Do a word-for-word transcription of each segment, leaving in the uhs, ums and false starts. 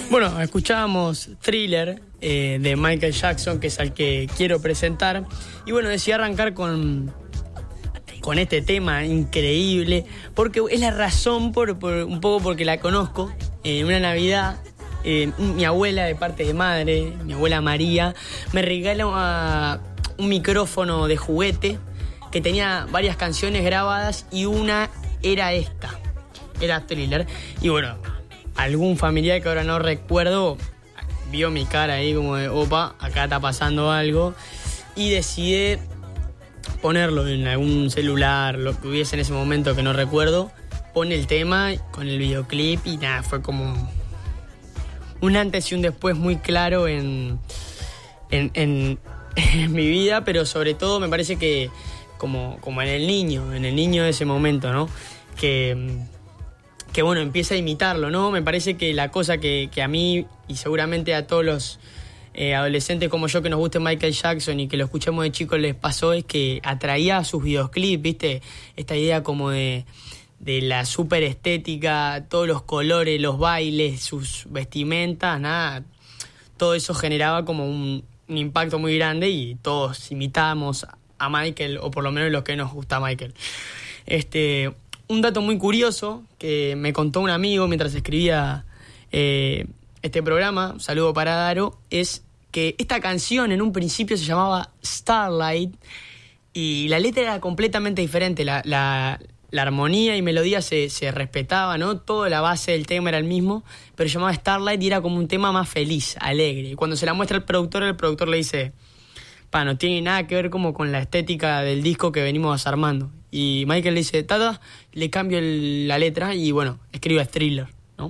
Bueno, escuchábamos Thriller eh, de Michael Jackson, que es al que quiero presentar. Y bueno, decidí arrancar con, con este tema increíble, porque es la razón, por, por un poco porque la conozco. En eh, una Navidad, eh, mi abuela de parte de madre, mi abuela María, me regala uh, un micrófono de juguete que tenía varias canciones grabadas y una era esta, era Thriller. Y bueno, algún familiar que ahora no recuerdo vio mi cara ahí como de, opa, acá está pasando algo, y decidí ponerlo en algún celular, lo que hubiese en ese momento que no recuerdo. Pone el tema con el videoclip y nada, fue como un antes y un después muy claro en, en, en, en mi vida, pero sobre todo me parece que como, como en el niño, en el niño de ese momento, ¿no? Que... que bueno, empieza a imitarlo, ¿no? Me parece que la cosa que, que a mí y seguramente a todos los eh, adolescentes como yo que nos guste Michael Jackson y que lo escuchamos de chicos les pasó es que atraía a sus videoclips, ¿viste? Esta idea como de, de la super estética, todos los colores, los bailes, sus vestimentas, nada, todo eso generaba como un, un impacto muy grande y todos imitábamos a Michael, o por lo menos los que nos gusta Michael. Este... Un dato muy curioso que me contó un amigo mientras escribía eh, este programa, un saludo para Daro, es que esta canción en un principio se llamaba Starlight y la letra era completamente diferente, la, la, la armonía y melodía se, se respetaba, ¿no? Toda la base del tema era el mismo, pero se llamaba Starlight y era como un tema más feliz, alegre. Y cuando se la muestra al productor, el productor le dice, pa, no tiene nada que ver como con la estética del disco que venimos armando. Y Michael le dice, tata, le cambio el, la letra y bueno, escribe Thriller, ¿no?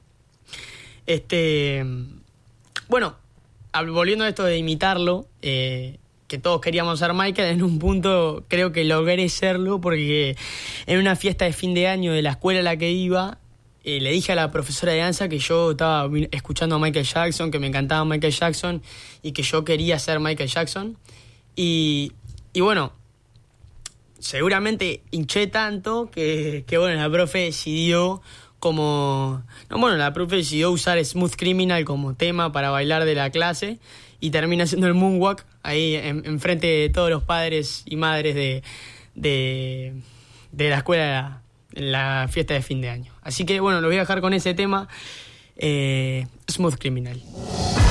Este, bueno, volviendo a esto de imitarlo, eh, que todos queríamos ser Michael, en un punto creo que logré serlo porque en una fiesta de fin de año de la escuela a la que iba, eh, le dije a la profesora de danza que yo estaba escuchando a Michael Jackson, que me encantaba Michael Jackson y que yo quería ser Michael Jackson. Y, y bueno, seguramente hinché tanto que, que bueno, la profe decidió como... No, bueno, la profe decidió usar Smooth Criminal como tema para bailar de la clase y termina haciendo el moonwalk ahí en, en frente de todos los padres y madres de, de, de la escuela en la fiesta de fin de año. Así que bueno, lo voy a dejar con ese tema, eh, Smooth Criminal.